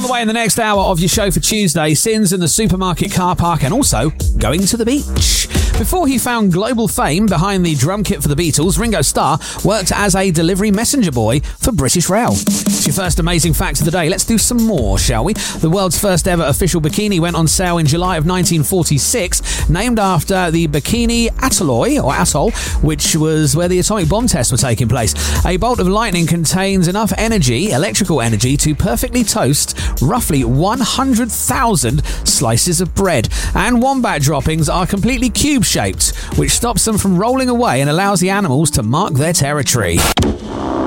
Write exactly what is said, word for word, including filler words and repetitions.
the way in the next hour of your show for Tuesday, sins in the supermarket car park and also going to the beach. Before he found global fame behind the drum kit for the Beatles, Ringo Starr worked as a delivery messenger boy for British Rail. It's your first amazing fact of the day. Let's do some more, shall we? The world's first ever official bikini went on sale in July of nineteen forty-six, named after the Bikini Atoll, or Atoll, which was where the atomic bomb tests were taking place. A bolt of lightning contains enough energy, electrical energy, to perfectly toast roughly one hundred thousand slices of bread. And wombat droppings are completely cube-shaped, which stops them from rolling away and allows the animals to mark their territory.